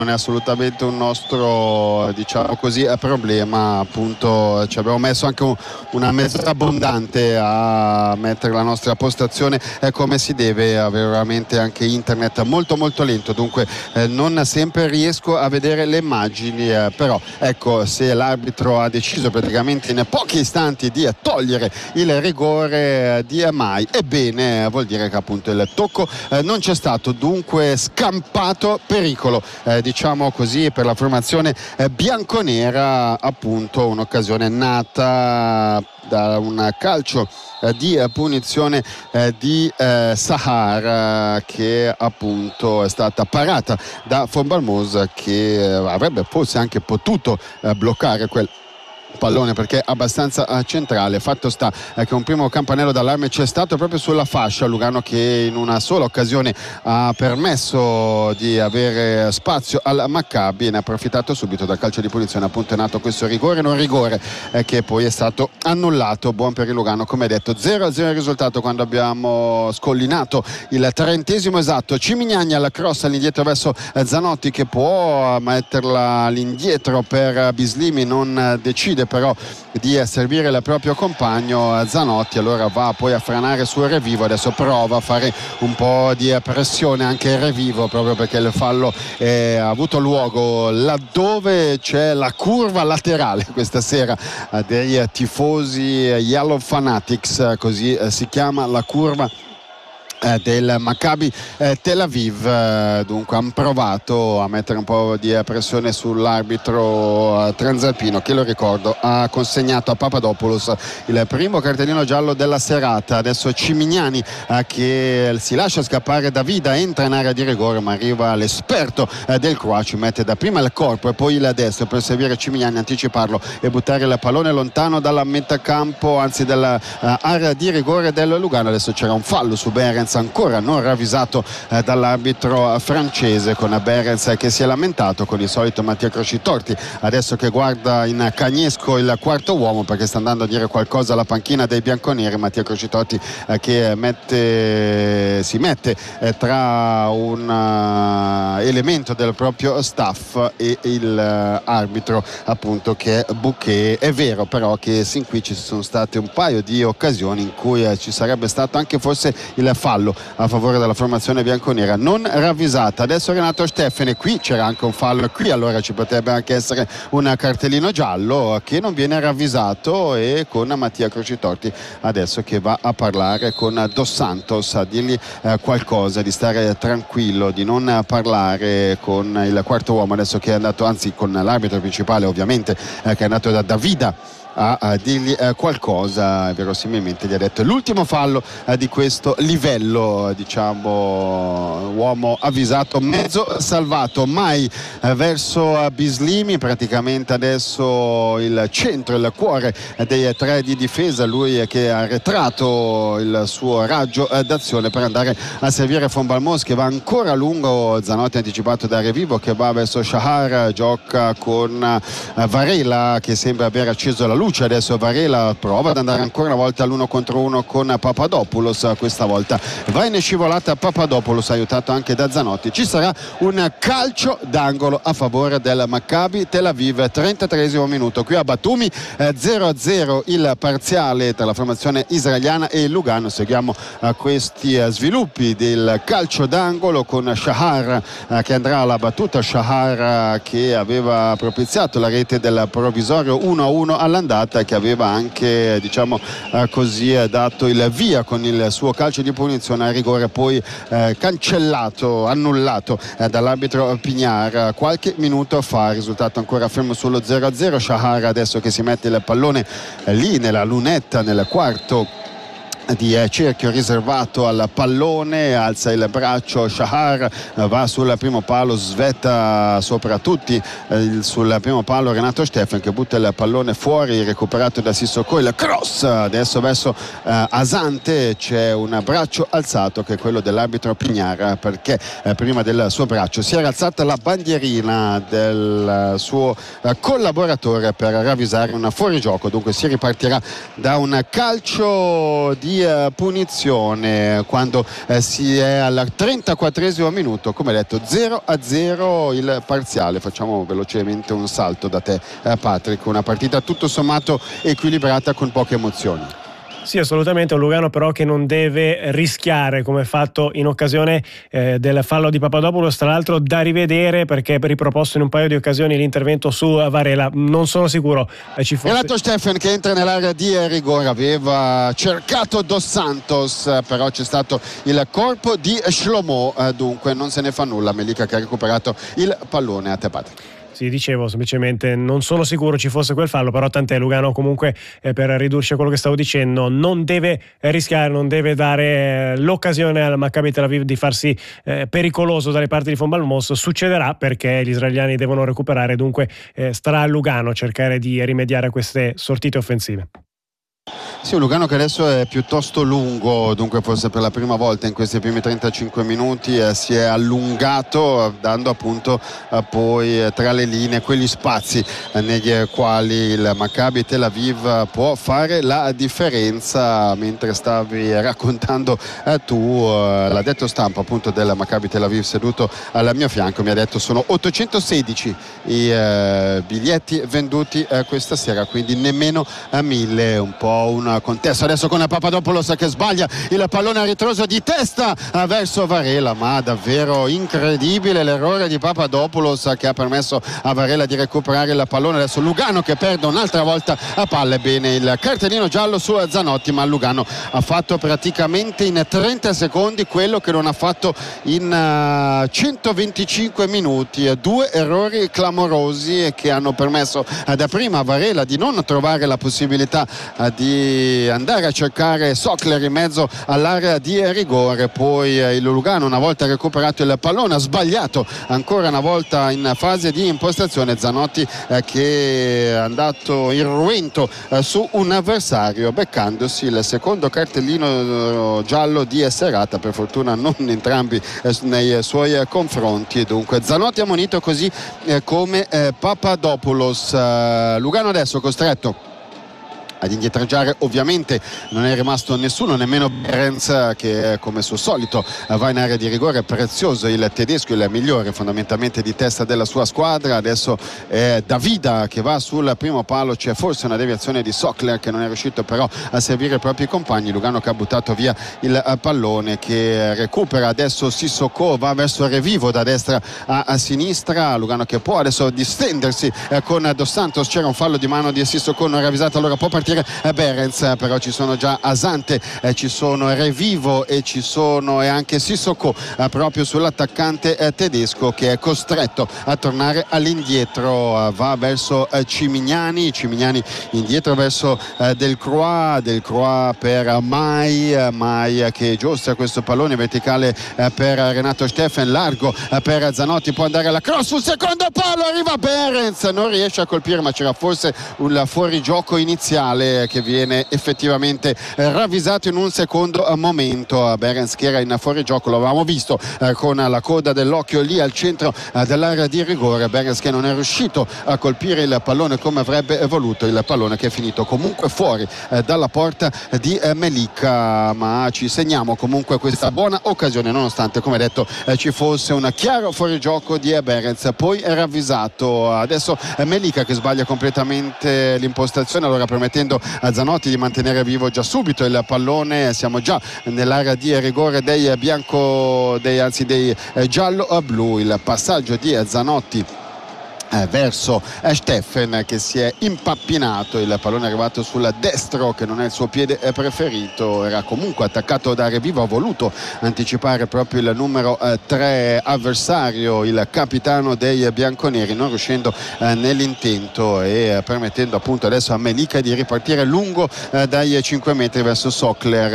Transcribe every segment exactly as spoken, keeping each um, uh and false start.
non è assolutamente un nostro, diciamo così, problema. Appunto ci abbiamo messo anche un, una mezz'ora abbondante a mettere la nostra postazione eh, come si deve, avere veramente anche internet molto molto lento, dunque eh, non sempre riesco a vedere le immagini, eh, però ecco, se l'arbitro ha deciso praticamente in pochi istanti di togliere il rigore di Mai, ebbene vuol dire che appunto il tocco eh, non c'è stato, dunque scampato pericolo eh, diciamo così per la formazione eh, bianconera, appunto un'occasione nata da un calcio eh, di eh, punizione eh, di eh, Sahar eh, che appunto è stata parata da Von Balmos, che eh, avrebbe forse anche potuto eh, bloccare quel pallone perché è abbastanza uh, centrale. Fatto sta eh, che un primo campanello d'allarme c'è stato proprio sulla fascia. Lugano che in una sola occasione ha permesso di avere spazio al Maccabi e ne ha approfittato subito dal calcio di punizione. Appunto è nato questo rigore, non rigore eh, che poi è stato annullato. Buon per il Lugano, come detto. zero a zero il risultato quando abbiamo scollinato il trentesimo esatto. Cimignani alla cross all'indietro verso eh, Zanotti, che può metterla all'indietro per Bislimi, non eh, decide però di servire il proprio compagno Zanotti, allora va poi a franare sul Revivo. Adesso prova a fare un po' di pressione anche il Revivo, proprio perché il fallo è, ha avuto luogo laddove c'è la curva laterale questa sera dei tifosi Yellow Fanatics, così si chiama la curva del Maccabi eh, Tel Aviv. Eh, dunque hanno provato a mettere un po' di pressione sull'arbitro eh, transalpino, che lo ricordo ha consegnato a Papadopoulos il primo cartellino giallo della serata. Adesso Cimignani eh, che si lascia scappare da Vida, entra in area di rigore, ma arriva l'esperto eh, del Croazi, mette da prima il corpo e poi il destro per servire Cimignani, anticiparlo e buttare il pallone lontano dalla metà campo, anzi dall'area uh, di rigore del Lugano. Adesso c'era un fallo su Behrens, ancora non ravvisato eh, dall'arbitro francese, con Behrens che si è lamentato, con il solito Mattia Crocitorti adesso che guarda in cagnesco il quarto uomo perché sta andando a dire qualcosa alla panchina dei bianconeri. Mattia Crocitorti eh, che mette, si mette eh, tra un uh, elemento del proprio staff e il uh, arbitro, appunto, che è Bouquet. È vero però che sin qui ci sono state un paio di occasioni in cui eh, ci sarebbe stato anche forse il fallo a favore della formazione bianconera, non ravvisata. Adesso Renato Steffene, qui c'era anche un fallo, qui allora ci potrebbe anche essere un cartellino giallo che non viene ravvisato, e con Mattia Crocitorti adesso che va a parlare con Dos Santos a dirgli eh, qualcosa, di stare tranquillo, di non parlare con il quarto uomo adesso che è andato, anzi con l'arbitro principale ovviamente eh, che è andato da Davida a, a dirgli eh, qualcosa. Verosimilmente gli ha detto l'ultimo fallo eh, di questo livello, diciamo uomo avvisato, mezzo salvato. Mai eh, verso Bislimi, praticamente adesso il centro, il cuore eh, dei tre di difesa, lui che ha arretrato il suo raggio eh, d'azione per andare a servire Von Balmos, che va ancora a lungo. Zanotti anticipato da Revivo che va verso Shahar, gioca con eh, Varela che sembra aver acceso la luce. Adesso Varela prova ad andare ancora una volta all'uno contro uno con Papadopoulos, questa volta va in scivolata Papadopoulos, aiutato anche da Zanotti. Ci sarà un calcio d'angolo a favore del Maccabi Tel Aviv, trentatreesimo minuto qui a Batumi, eh, zero a zero il parziale tra la formazione israeliana e il Lugano. Seguiamo eh, questi eh, sviluppi del calcio d'angolo con Shahar eh, che andrà alla battuta. Shahar eh, che aveva propiziato la rete del provvisorio uno a uno all'andata, che aveva anche, diciamo eh, così, eh, dato il via con il suo calcio di punizione a rigore, poi eh, cancellato, annullato eh, dall'arbitro Pignar qualche minuto fa. Risultato ancora fermo sullo zero a zero. Shahar adesso che si mette il pallone eh, lì nella lunetta, nel quarto di cerchio riservato al pallone, alza il braccio Shahar, va sul primo palo, svetta sopra tutti eh, sul primo palo Renato Steffen, che butta il pallone fuori, recuperato da Sissoko, il cross adesso verso eh, Asante. C'è un braccio alzato che è quello dell'arbitro Pignar, perché eh, prima del suo braccio si era alzata la bandierina del suo eh, collaboratore per ravvisare un fuorigioco. Dunque si ripartirà da un calcio di di eh, punizione quando eh, si è al trentaquattresimo minuto, come detto zero a zero il parziale. Facciamo velocemente un salto da te eh, Patrick, una partita tutto sommato equilibrata con poche emozioni. Sì, assolutamente, un Lugano però che non deve rischiare, come fatto in occasione eh, del fallo di Papadopoulos, tra l'altro da rivedere perché riproposto in un paio di occasioni l'intervento su Varela. Non sono sicuro eh, ci fosse... Renato Steffen che entra nell'area di rigore, aveva cercato Dos Santos, però c'è stato il corpo di Shlomo, eh, dunque non se ne fa nulla. Melika che ha recuperato il pallone. A te Patrick. Sì, dicevo, semplicemente non sono sicuro ci fosse quel fallo, però tant'è. Lugano comunque, eh, per ridurci a quello che stavo dicendo, non deve eh, rischiare, non deve dare eh, l'occasione al Maccabi Tel Aviv di farsi eh, pericoloso dalle parti di Von Balmos. Succederà perché gli israeliani devono recuperare, dunque eh, starà a Lugano cercare di rimediare a queste sortite offensive. Sì, un Lugano che adesso è piuttosto lungo, dunque forse per la prima volta in questi primi trentacinque minuti eh, si è allungato, dando appunto eh, poi eh, tra le linee quegli spazi eh, negli quali il Maccabi Tel Aviv può fare la differenza. Mentre stavi raccontando eh, tu, eh, l'addetto stampa appunto del Maccabi Tel Aviv seduto al mio fianco mi ha detto sono ottocentosedici i eh, biglietti venduti eh, questa sera, quindi nemmeno a mille, un po' un contesto adesso con Papadopoulos che sbaglia il pallone a ritroso di testa verso Varela, ma davvero incredibile l'errore di Papadopoulos che ha permesso a Varela di recuperare il pallone. Adesso Lugano che perde un'altra volta a palle. Bene il cartellino giallo su Zanotti, ma Lugano ha fatto praticamente in trenta secondi quello che non ha fatto in centoventicinque minuti, due errori clamorosi che hanno permesso da prima a Varela di non trovare la possibilità di andare a cercare Sokler in mezzo all'area di rigore. Poi il Lugano, una volta recuperato il pallone, ha sbagliato ancora una volta in fase di impostazione. Zanotti eh, che è andato irruento eh, su un avversario, beccandosi il secondo cartellino giallo di serata, per fortuna non entrambi eh, nei suoi confronti. Dunque Zanotti ammonito così eh, come eh, Papadopoulos. eh, Lugano adesso costretto ad indietreggiare, ovviamente non è rimasto nessuno, nemmeno Behrens che come suo solito va in area di rigore. Prezioso il tedesco, il migliore fondamentalmente di testa della sua squadra. Adesso è Davida che va sul primo palo, c'è forse una deviazione di Sokler che non è riuscito però a servire i propri compagni. Lugano che ha buttato via il pallone, che recupera adesso Sissoko, va verso Revivo da destra a, a sinistra. Lugano che può adesso distendersi eh, con Dos Santos, c'era un fallo di mano di Sissoko non ravvisato, allora può partire Behrens, però ci sono già Asante, eh, ci sono Revivo e ci sono e anche Sissoko eh, proprio sull'attaccante eh, tedesco che è costretto a tornare all'indietro. Eh, va verso eh, Cimignani, Cimignani indietro verso eh, Delcroix, Delcroix per Mai, eh, Mai che giostra questo pallone verticale eh, per Renato Steffen, largo eh, per Zanotti, può andare alla cross sul secondo palo, arriva Behrens, non riesce a colpire, ma c'era forse un fuorigioco iniziale che viene effettivamente eh, ravvisato in un secondo eh, momento. Behrens che era in fuorigioco, lo avevamo visto eh, con la coda dell'occhio lì al centro eh, dell'area di rigore. Behrens che non è riuscito a colpire il pallone come avrebbe voluto, il pallone che è finito comunque fuori eh, dalla porta di eh, Melika, ma ci segniamo comunque questa buona occasione nonostante, come detto, eh, ci fosse un chiaro fuorigioco di eh, Behrens, poi è ravvisato. Adesso eh, Melika che sbaglia completamente l'impostazione, allora permettendo a Zanotti di mantenere vivo già subito il pallone. Siamo già nell'area di rigore dei bianco dei, anzi dei eh, giallo-blu. Il passaggio di Zanotti Eh, verso eh, Steffen che si è impappinato, il pallone è arrivato sul destro che non è il suo piede eh, preferito, era comunque attaccato da Revivo, ha voluto anticipare proprio il numero eh, tre avversario, il capitano dei bianconeri, non riuscendo eh, nell'intento e eh, permettendo appunto adesso a Melika di ripartire lungo eh, dai cinque metri verso Sokler, eh,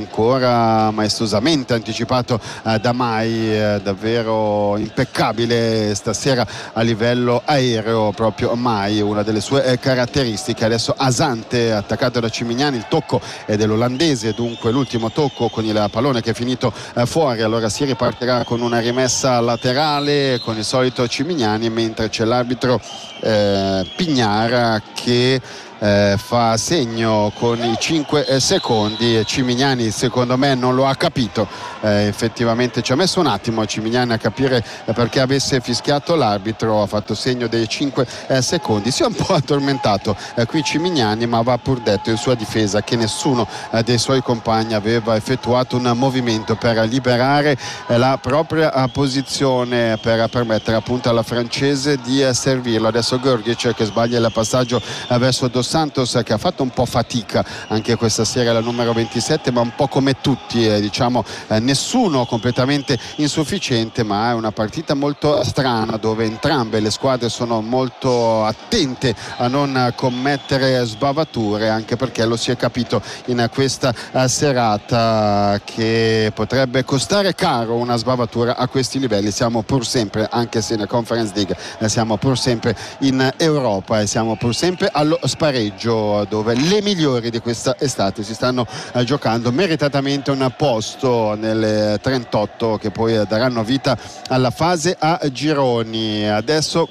ancora maestosamente anticipato eh, da Mai, eh, davvero impeccabile stasera a livello aereo proprio Mai, una delle sue caratteristiche. Adesso Asante attaccato da Cimignani, il tocco è dell'olandese, dunque l'ultimo tocco con il pallone che è finito fuori, allora si ripartirà con una rimessa laterale con il solito Cimignani, mentre c'è l'arbitro eh, Pignara che eh, fa segno con i cinque secondi. Cimignani secondo me non lo ha capito, eh, effettivamente ci ha messo un attimo Cimignani a capire perché avesse fischiato l'arbitro, ha fatto segno dei cinque secondi, si è un po' addormentato eh, qui Cimignani, ma va pur detto in sua difesa che nessuno eh, dei suoi compagni aveva effettuato un movimento per liberare eh, la propria eh, posizione, per permettere appunto alla francese di eh, servirlo. Adesso Grgic che sbaglia il passaggio eh, verso Dos Santos, che ha fatto un po' fatica anche questa sera, la numero ventisette, ma un po' come tutti, eh, diciamo eh, nessuno completamente insufficiente, ma è una partita molto strana dove entrambe le squadre sono molto attente a non commettere sbavature, anche perché lo si è capito in questa eh, serata che potrebbe costare caro una sbavatura a questi livelli. Siamo pur sempre, anche se in Conference League eh, siamo pur sempre in Europa e siamo pur sempre allo spareggio, dove le migliori di questa estate si stanno eh, giocando meritatamente un posto nelle trentotto che poi eh, daranno vita alla fase a gironi. Adesso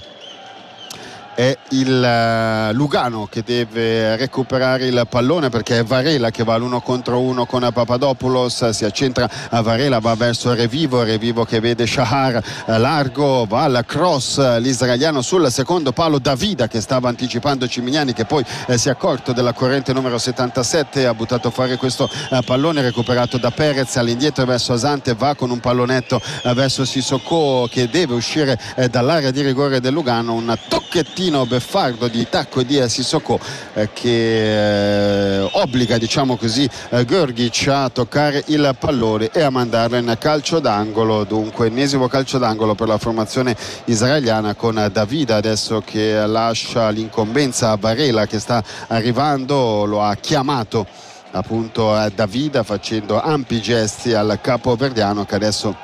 è il Lugano che deve recuperare il pallone, perché è Varela che va all'uno contro uno con Papadopoulos, si accentra a Varela, va verso Revivo, Revivo che vede Shahar largo, va al cross l'israeliano sul secondo palo, Davida che stava anticipando Cimignani, che poi eh, si è accorto della corrente numero settantasette, ha buttato fuori questo eh, pallone recuperato da Perez, all'indietro verso Asante, va con un pallonetto eh, verso Sissoko che deve uscire eh, dall'area di rigore del Lugano, un tocchettino beffardo di tacco di Sissoko eh, che eh, obbliga, diciamo così, eh, Grgic a toccare il pallone e a mandarlo in calcio d'angolo. Dunque ennesimo calcio d'angolo per la formazione israeliana, con Davida adesso che lascia l'incombenza a Varela che sta arrivando, lo ha chiamato appunto a Davida facendo ampi gesti al capoverdiano che adesso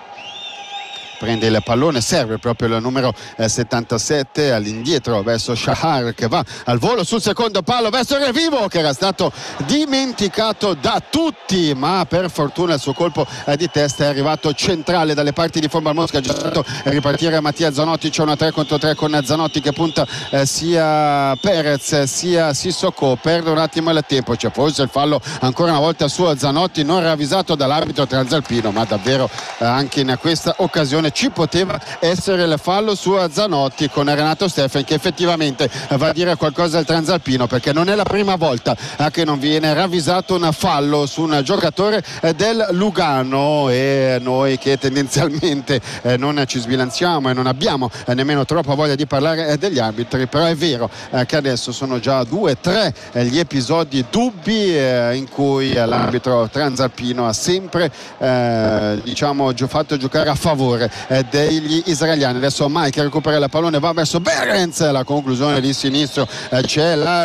prende il pallone, serve proprio il numero eh, settantasette all'indietro verso Shahar che va al volo sul secondo palo verso Revivo, che era stato dimenticato da tutti, ma per fortuna il suo colpo eh, di testa è arrivato centrale dalle parti di Fombal Mosca. Ha già fatto ripartire Mattia Zanotti, c'è una tre contro tre con Zanotti che punta eh, sia Perez sia Sissoko, perde un attimo il tempo, c'è forse il fallo ancora una volta su Zanotti, non ravvisato dall'arbitro transalpino, ma davvero eh, anche in questa occasione ci poteva essere il fallo su Zanotti, con Renato Steffen che effettivamente va a dire qualcosa al transalpino, perché non è la prima volta che non viene ravvisato un fallo su un giocatore del Lugano, e noi che tendenzialmente non ci sbilanciamo e non abbiamo nemmeno troppa voglia di parlare degli arbitri, però è vero che adesso sono già due tre gli episodi dubbi in cui l'arbitro transalpino ha sempre eh, diciamo fatto giocare a favore degli israeliani. Adesso Mike recupera il pallone, va verso Behrens, la conclusione di sinistro, c'è la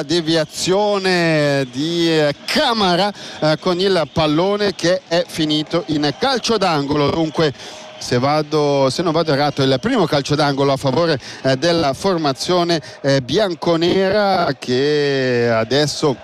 deviazione di Camara con il pallone che è finito in calcio d'angolo. Dunque se, vado, se non vado errato, il primo calcio d'angolo a favore eh, della formazione eh, bianconera, che adesso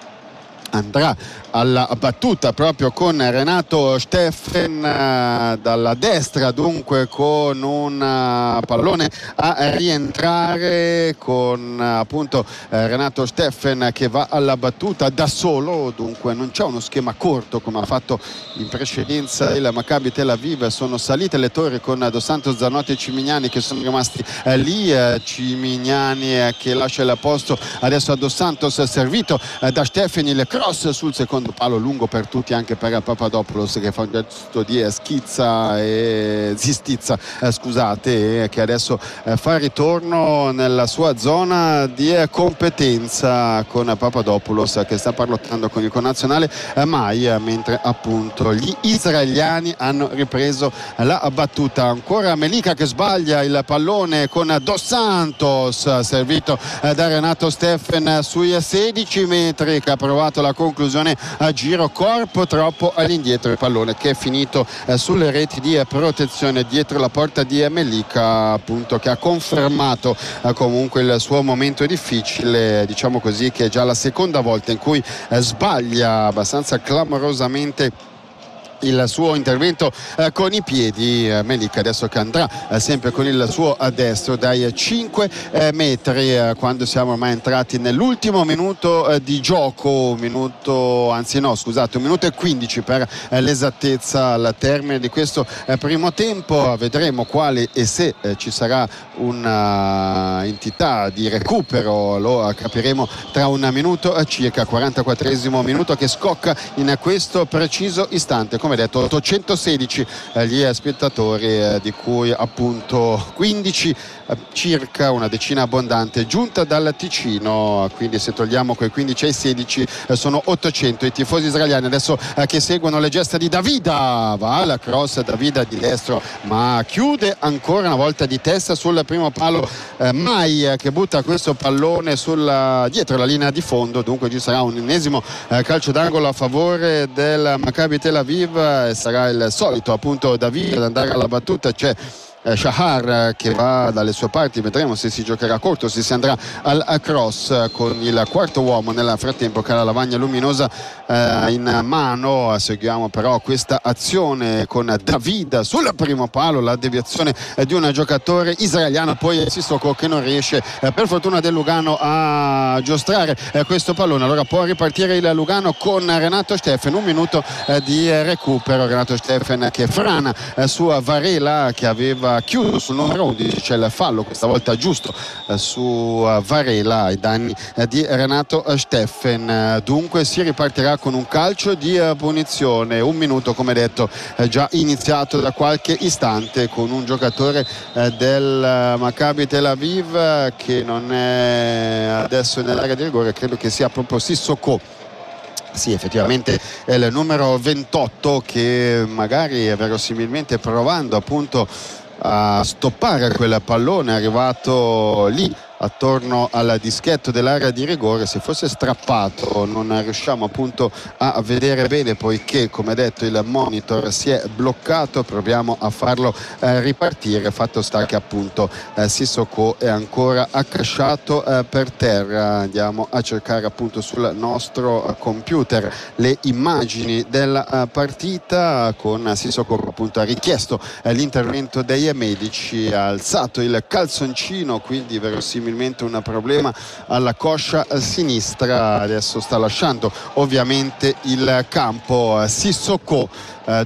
andrà alla battuta proprio con Renato Steffen uh, dalla destra, dunque con un uh, pallone a rientrare, con uh, appunto uh, Renato Steffen che va alla battuta da solo. Dunque non c'è uno schema corto come ha fatto in precedenza il Maccabi Tel Aviv, sono salite le torri con Dos Santos, Zanotti e Cimignani che sono rimasti uh, lì, uh, Cimignani uh, che lascia il posto adesso a Dos Santos, servito uh, da Steffen, il cross sul secondo palo lungo per tutti, anche per Papadopoulos che fa un gesto di schizza e zistizza eh, scusate, e che adesso eh, fa ritorno nella sua zona di eh, competenza, con Papadopoulos che sta parlottando con il connazionale eh, Mai, eh, mentre appunto gli israeliani hanno ripreso la battuta. Ancora Melika che sbaglia il pallone con Dos Santos, servito eh, da Renato Steffen sui sedici metri, che ha provato la conclusione a giro corpo troppo all'indietro, il pallone che è finito eh, sulle reti di eh, protezione dietro la porta di Melika, appunto, che ha confermato eh, comunque il suo momento difficile, diciamo così, che è già la seconda volta in cui eh, sbaglia abbastanza clamorosamente il suo intervento eh, con i piedi. eh, Melik adesso che andrà eh, sempre con il suo a destro dai cinque eh, metri eh, quando siamo ormai entrati nell'ultimo minuto eh, di gioco, minuto anzi no scusate un minuto e quindici per eh, l'esattezza al termine di questo eh, primo tempo. Vedremo quale e se eh, ci sarà un'entità di recupero, lo capiremo tra un minuto eh, circa. quarantaquattresimo minuto che scocca in questo preciso istante, come detto ottocentosedici eh, gli spettatori eh, di cui appunto quindici eh, circa, una decina abbondante giunta dal Ticino, quindi se togliamo quei quindici ai sedici eh, sono ottocento i tifosi israeliani adesso eh, che seguono le gesta di Davida. Va alla cross Davida di destro ma chiude ancora una volta di testa sul primo palo eh, Mai eh, che butta questo pallone sulla, dietro la linea di fondo, dunque ci sarà un ennesimo eh, calcio d'angolo a favore del Maccabi Tel Aviv e sarà il solito appunto David ad andare alla battuta. C'è Eh, Shahar che va dalle sue parti, vedremo se si giocherà corto, se si andrà al cross con il quarto uomo nel frattempo che ha la lavagna luminosa eh, in mano. Seguiamo però questa azione con David sul primo palo, la deviazione eh, di un giocatore israeliano, poi Sissoko che non riesce eh, per fortuna del Lugano a giostrare eh, questo pallone. Allora può ripartire il Lugano con Renato Steffen, un minuto eh, di recupero. Renato Steffen che frana eh, su Varela che aveva chiuso sul numero undici, c'è il fallo questa volta giusto eh, su uh, Varela ai danni eh, di Renato Steffen. Eh, dunque si ripartirà con un calcio di uh, punizione, un minuto come detto eh, già iniziato da qualche istante, con un giocatore eh, del uh, Maccabi Tel Aviv eh, che non è adesso nell'area di rigore, credo che sia proprio Sissoko. Sì, effettivamente è il numero ventotto che magari verosimilmente provando appunto a stoppare quel pallone è arrivato lì attorno al dischetto dell'area di rigore. Se fosse strappato non riusciamo appunto a vedere bene, poiché come detto il monitor si è bloccato. Proviamo a farlo eh, ripartire. Fatto sta che appunto eh, Sissoko è ancora accasciato eh, per terra. Andiamo a cercare appunto sul nostro eh, computer le immagini della eh, partita, con Sissoko che appunto ha richiesto eh, l'intervento dei medici, ha alzato il calzoncino, quindi verosimilmente un problema alla coscia sinistra. Adesso sta lasciando ovviamente il campo Sissoko, eh,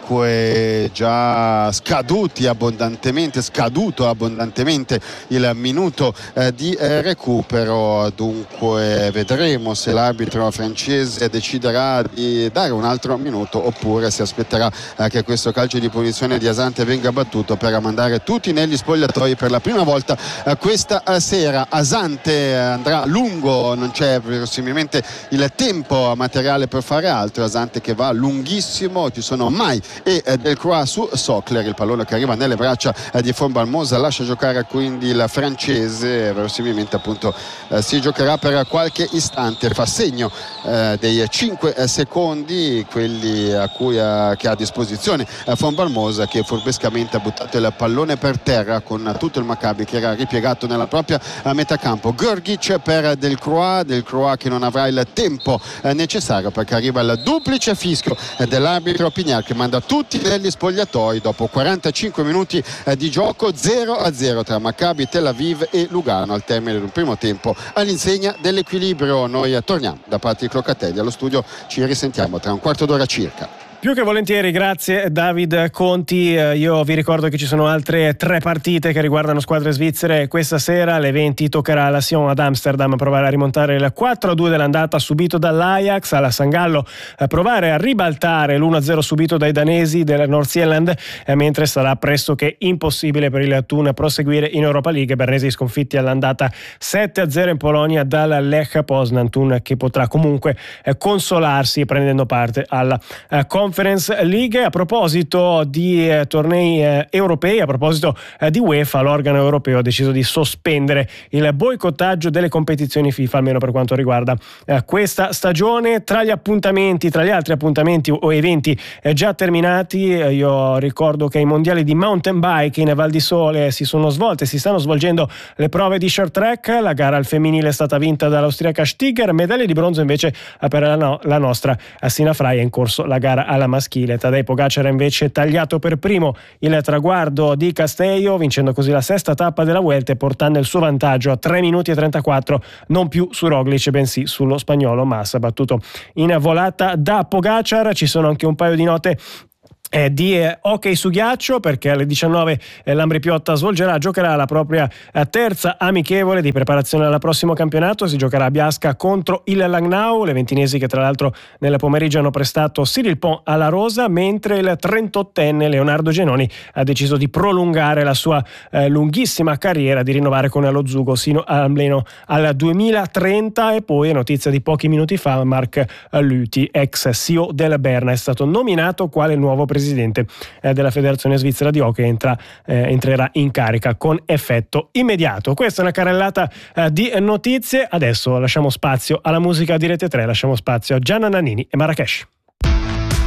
dunque già scaduti abbondantemente scaduto abbondantemente il minuto eh, di eh, recupero. Dunque vedremo se l'arbitro francese deciderà di dare un altro minuto oppure si aspetterà eh, che questo calcio di punizione di Asante venga battuto per mandare tutti negli spogliatoi per la prima volta eh, questa eh, sera. Asante andrà lungo, non c'è verosimilmente il tempo materiale per fare altro. Asante che va lunghissimo, ci sono Mai e eh, Delcroix su Sokler, il pallone che arriva nelle braccia eh, di Fonbalmosa, lascia giocare quindi il francese, verosimilmente appunto eh, si giocherà per qualche istante, fa segno eh, dei cinque eh, secondi, quelli a cui eh, che ha a disposizione eh, Fonbalmosa, che furbescamente ha buttato il pallone per terra con tutto il Maccabi che era ripiegato nella propria a metà campo. Gorgic per Delcroix, Delcroix che non avrà il tempo eh, necessario perché arriva il duplice fischio eh, dell'arbitro Pignal che manda tutti negli spogliatoi dopo quarantacinque minuti eh, di gioco. Zero a zero tra Maccabi Tel Aviv e Lugano al termine del primo tempo, all'insegna dell'equilibrio. Noi eh, torniamo da parte di Clocatelli allo studio, ci risentiamo tra un quarto d'ora circa. Più che volentieri, grazie David Conti. Io vi ricordo che ci sono altre tre partite che riguardano squadre svizzere questa sera. Alle venti toccherà alla Sion ad Amsterdam provare a rimontare il quattro a due dell'andata subito dall'Ajax, alla San Gallo a provare a ribaltare l'uno a zero subito dai danesi del North Zealand, mentre sarà pressoché impossibile per il Thun proseguire in Europa League. Bernesi sconfitti all'andata sette a zero in Polonia dal Lech Poznan. Thun che potrà comunque consolarsi prendendo parte alla Conference League. A proposito di eh, tornei eh, europei, a proposito eh, di UEFA, l'organo europeo ha deciso di sospendere il boicottaggio delle competizioni FIFA, almeno per quanto riguarda eh, questa stagione. Tra gli appuntamenti, tra gli altri appuntamenti o eventi eh, già terminati, eh, io ricordo che ai mondiali di mountain bike in Val di Sole si sono svolte, si stanno svolgendo le prove di short track. La gara al femminile è stata vinta dall'austriaca Stiger, medaglia di bronzo invece eh, per la, no, la nostra Sina Frey. È in corso la gara alla al maschile. Tadej Pogacar invece tagliato per primo il traguardo di Castello, vincendo così la sesta tappa della Vuelta e portando il suo vantaggio a tre minuti e trentaquattro, non più su Roglic bensì sullo spagnolo Massa, battuto in volata da Pogacar. Ci sono anche un paio di note Eh, di eh, hockey su ghiaccio, perché alle diciannove eh, l'Ambri Piotta svolgerà, giocherà la propria eh, terza amichevole di preparazione al prossimo campionato. Si giocherà a Biasca contro il Langnau, le ventinesi che tra l'altro nel pomeriggio hanno prestato Cyril Pont alla rosa, mentre il trentottenne Leonardo Genoni ha deciso di prolungare la sua eh, lunghissima carriera, di rinnovare con lo Zugo sino almeno al duemilatrenta. E poi, notizia di pochi minuti fa, Marc Luthi, ex C E O del Berna, è stato nominato quale nuovo presidente presidente della Federazione Svizzera di Hockey, entra, eh, entrerà in carica con effetto immediato. Questa è una carrellata eh, di notizie. Adesso lasciamo spazio alla musica di Rete tre, lasciamo spazio a Gianna Nannini e Marrakesh.